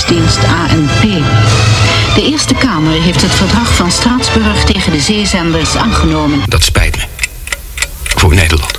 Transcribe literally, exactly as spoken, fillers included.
Onderzoeksdienst A N P. De Eerste Kamer heeft het verdrag van Straatsburg tegen de zeezenders aangenomen. Dat spijt me. Voor Nederland.